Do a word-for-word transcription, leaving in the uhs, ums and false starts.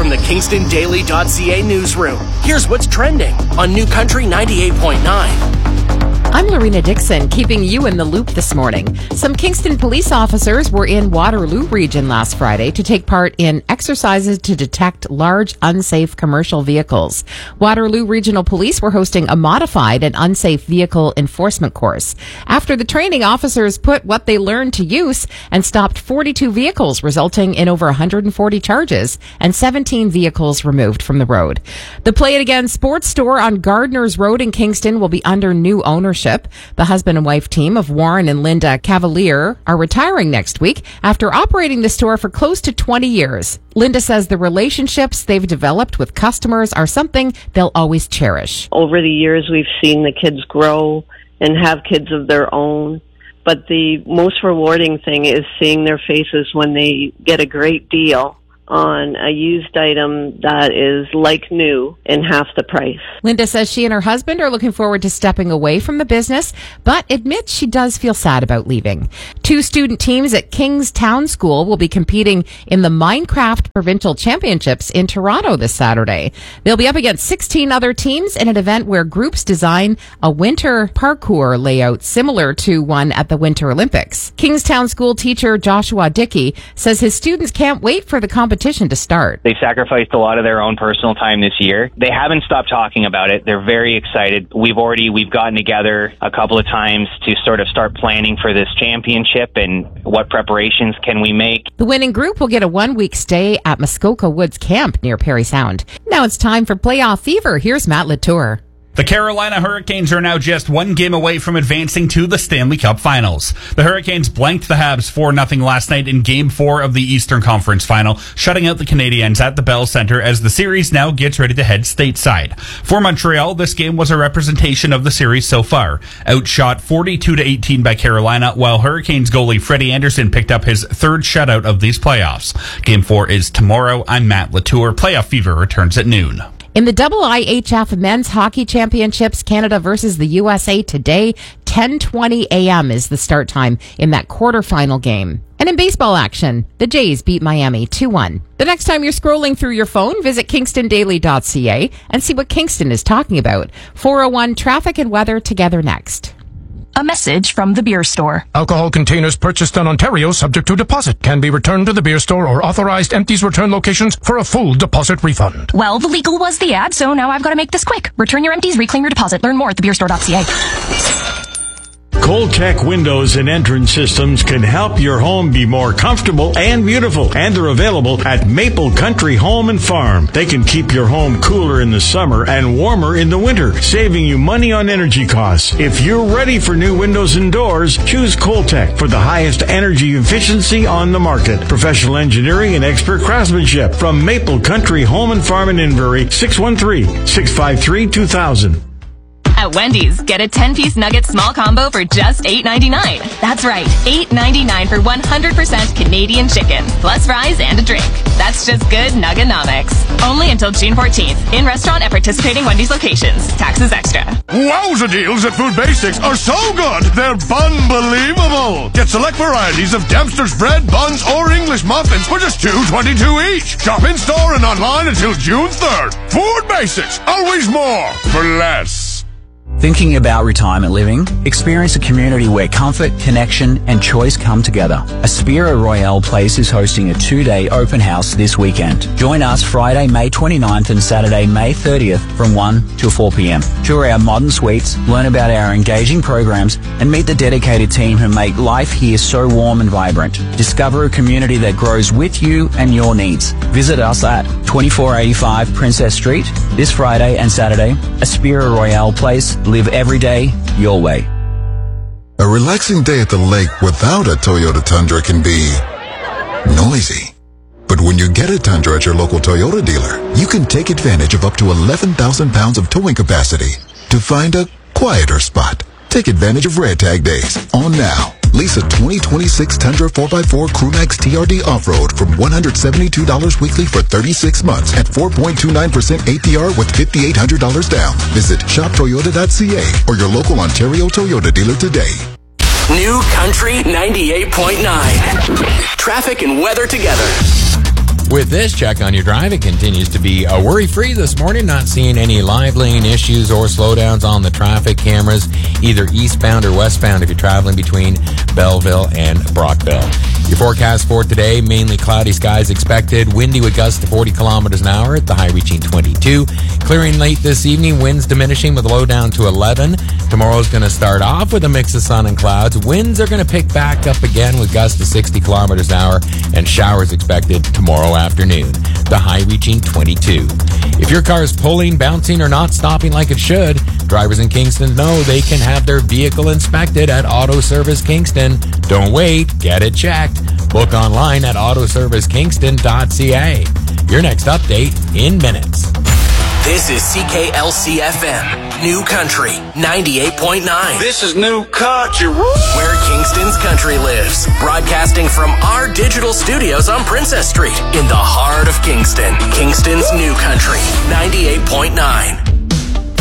from the Kingston Daily dot C A newsroom. Here's what's trending on New Country ninety-eight point nine. I'm Lorena Dixon, keeping you in the loop this morning. Some Kingston police officers were in Waterloo region last Friday to take part in exercises to detect large, unsafe commercial vehicles. Waterloo Regional Police were hosting a modified and unsafe vehicle enforcement course. After the training, officers put what they learned to use and stopped forty-two vehicles, resulting in over one hundred forty charges and seventeen vehicles removed from the road. The Play It Again sports store on Gardner's Road in Kingston will be under new ownership. The husband and wife team of Warren and Linda Cavalier are retiring next week after operating the store for close to twenty years. Linda says the relationships they've developed with customers are something they'll always cherish. Over the years, we've seen the kids grow and have kids of their own. But the most rewarding thing is seeing their faces when they get a great deal on a used item that is like new and half the price. Linda says she and her husband are looking forward to stepping away from the business, but admits she does feel sad about leaving. Two student teams at Kingstown School will be competing in the Minecraft Provincial Championships in Toronto this Saturday. They'll be up against sixteen other teams in an event where groups design a winter parkour layout similar to one at the Winter Olympics. Kingstown School teacher Joshua Dickey says his students can't wait for the competition to start. They sacrificed a lot of their own personal time this year. They haven't stopped talking about it. They're very excited. We've already, we've gotten together a couple of times to sort of start planning for this championship and what preparations can we make. The winning group will get a one-week stay at Muskoka Woods Camp near Parry Sound. Now it's time for Playoff Fever. Here's Matt Latour. The Carolina Hurricanes are now just one game away from advancing to the Stanley Cup Finals. The Hurricanes blanked the Habs four nothing last night in Game four of the Eastern Conference Final, shutting out the Canadiens at the Bell Centre as the series now gets ready to head stateside. For Montreal, this game was a representation of the series so far. Outshot forty-two to eighteen by Carolina, while Hurricanes goalie Freddie Anderson picked up his third shutout of these playoffs. Game four is tomorrow. I'm Matt Latour. Playoff Fever returns at noon. In the I H F Men's Hockey Championships, Canada versus the U S A today, ten twenty a.m. is the start time in that quarterfinal game. And in baseball action, the Jays beat Miami two one. The next time you're scrolling through your phone, visit Kingston Daily dot C A and see what Kingston is talking about. four oh one traffic and weather together next. A message from the beer store. Alcohol containers purchased in Ontario subject to deposit can be returned to the beer store or authorized empties return locations for a full deposit refund. Well, the legal was the ad, so now I've got to make this quick. Return your empties, reclaim your deposit. Learn more at the beer store dot C A. Coltech Windows and Entrance Systems can help your home be more comfortable and beautiful, and they're available at Maple Country Home and Farm. They can keep your home cooler in the summer and warmer in the winter, saving you money on energy costs. If you're ready for new windows and doors, choose Coltech for the highest energy efficiency on the market. Professional engineering and expert craftsmanship from Maple Country Home and Farm in Inverie, six one three, six five three, two thousand. At Wendy's, get a ten-piece nugget small combo for just eight ninety-nine. That's right, eight ninety-nine for one hundred percent Canadian chicken, plus fries and a drink. That's just good Nuggonomics. Only until June fourteenth. In restaurant at participating Wendy's locations. Taxes extra. Wowza deals at Food Basics are so good, they're unbelievable. Get select varieties of Dempster's bread, buns, or English muffins for just two twenty-two each. Shop in store and online until June third. Food Basics, always more for less. Thinking about retirement living? Experience a community where comfort, connection, and choice come together. Aspira Royale Place is hosting a two-day open house this weekend. Join us Friday, May twenty-ninth and Saturday, May thirtieth from one to four p.m. Tour our modern suites, learn about our engaging programs, and meet the dedicated team who make life here so warm and vibrant. Discover a community that grows with you and your needs. Visit us at twenty-four eighty-five Princess Street this Friday and Saturday. Aspira Royale Place. Live every day your way. A relaxing day at the lake without a Toyota Tundra can be noisy. But when you get a Tundra at your local Toyota dealer, you can take advantage of up to eleven thousand pounds of towing capacity to find a quieter spot. Take advantage of Red Tag Days on now. Lease a twenty twenty-six Tundra four by four Crewmax T R D Off-Road from one hundred seventy-two dollars weekly for thirty-six months at four point two nine percent A P R with five thousand eight hundred dollars down. Visit shop toyota dot c a or your local Ontario Toyota dealer today. New Country ninety-eight point nine. Traffic and weather together. With this check on your drive, it continues to be uh, worry-free this morning. Not seeing any live lane issues or slowdowns on the traffic cameras, either eastbound or westbound if you're traveling between Belleville and Brockville. Your forecast for today, mainly cloudy skies expected. Windy with gusts to forty kilometers an hour at the high reaching twenty-two. Clearing late this evening, winds diminishing with low down to eleven. Tomorrow's going to start off with a mix of sun and clouds. Winds are going to pick back up again with gusts to sixty kilometers an hour and showers expected tomorrow afternoon. The high reaching twenty-two. If your car is pulling, bouncing, or not stopping like it should, drivers in Kingston know they can have their vehicle inspected at Auto Service Kingston. Don't wait, get it checked. Book online at auto service kingston dot c a. Your next update in minutes. This is C K L C F M, New Country ninety-eight point nine. This is New Country. Where Kingston's country lives. Broadcasting from our digital studios on Princess Street in the heart of Kingston. Kingston's New Country ninety-eight point nine.